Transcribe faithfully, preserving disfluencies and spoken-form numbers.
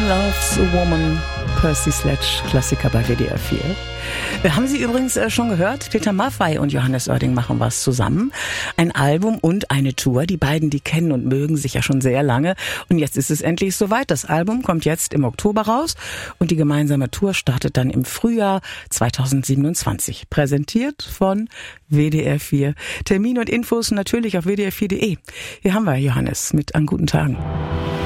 Loves a Woman, Percy Sledge, Klassiker bei W D R vier. Haben Sie übrigens schon gehört, Peter Maffay und Johannes Oerding machen was zusammen. Ein Album und eine Tour. Die beiden, die kennen und mögen sich ja schon sehr lange. Und jetzt ist es endlich soweit. Das Album kommt jetzt im Oktober raus und die gemeinsame Tour startet dann im Frühjahr zweitausendsiebenundzwanzig. Präsentiert von W D R vier. Termin und Infos natürlich auf w d r vier punkt de. Hier haben wir Johannes mit An guten Tagen.